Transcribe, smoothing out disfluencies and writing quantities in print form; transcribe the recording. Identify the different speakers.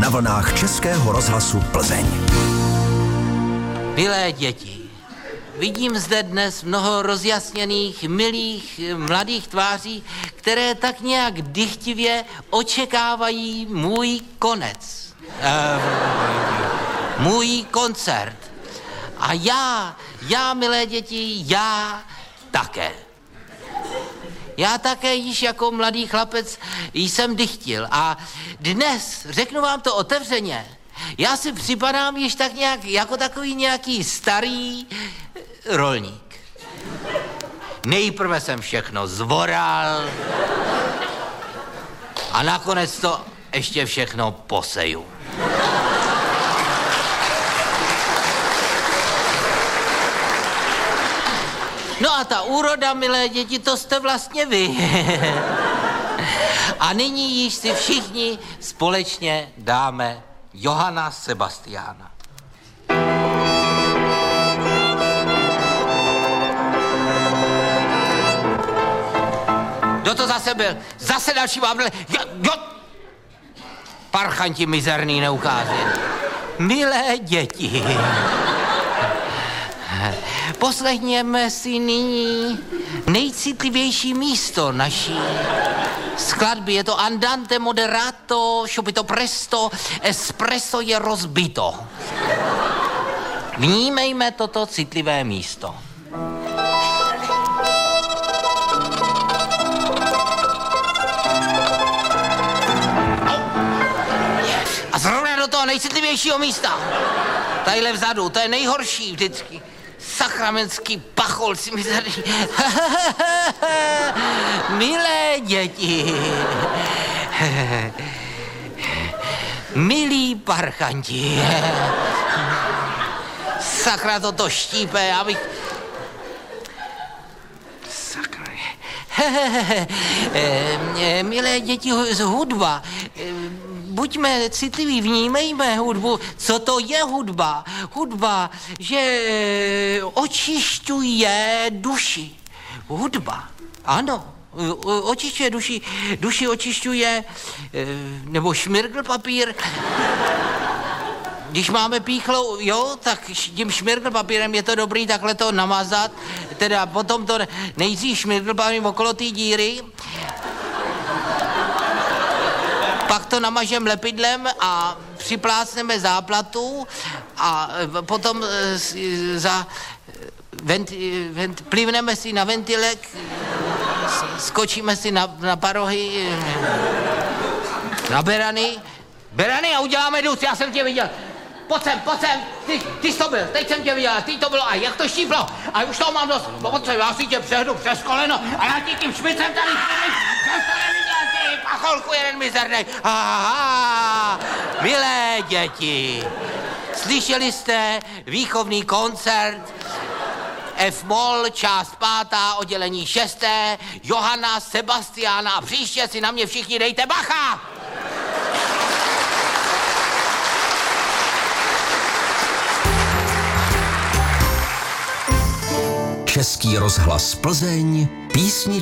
Speaker 1: na vlnách Českého rozhlasu Plzeň.
Speaker 2: Milé děti, vidím zde dnes mnoho rozjasněných, milých, mladých tváří, které tak nějak dychtivě očekávají můj konec. Můj koncert. A já, milé děti, já také. Já také již jako mladý chlapec jsem dychtil a dnes, řeknu vám to otevřeně, já si připadám již tak nějak jako takový nějaký starý rolník. Nejprve jsem všechno zvoral a nakonec to ještě všechno poseju. No a ta úroda, milé děti, to jste vlastně vy. A nyní již si všichni společně dáme Johana Sebastiána. Kdo to zase byl? Zase další vábele. Jo. Parchanti mizerný neukázali. Milé děti, poslechněme si nyní nejcitlivější místo naší skladby. Je to andante moderato, šupito presto, espresso je rozbito. Vnímejme toto citlivé místo. A zrovna do toho nejcitlivějšího místa. Tadyhle vzadu, to je nejhorší vždycky. Sakramentský pachol si mi tady... Milé děti, milí parchanti, sakra toto štípe, já bych... Sakra... Milé děti, hudba... Buďme citliví, vnímejme hudbu. Co to je hudba? Hudba, že očišťuje duši. Hudba, ano, očišťuje duši. Duši očišťuje, nebo šmirgl papír. Když máme píchlou, jo, tak tím šmirgl papírem je to dobrý takhle to namazat. Teda potom to nejdřív šmirgl papírem okolo té díry. Pak to namažem lepidlem a připlácneme záplatu a potom plivneme si na ventilek, skočíme si na parohy, na berany. Berany a uděláme dus, já jsem tě viděl. Pojď sem, ty jsi to byl, teď jsem tě viděl, ty to bylo a jak to štíplo. A už toho mám dost, pojď sem, já si tě přehnu přes koleno a já ti tím šmicem tady pacholku jeden mizernej. Aha, milé děti, slyšeli jste výchovný koncert F-moll, část 5, oddělení 6, Johana Sebastiána a příště si na mě všichni dejte bacha!
Speaker 1: Český rozhlas Plzeň, písni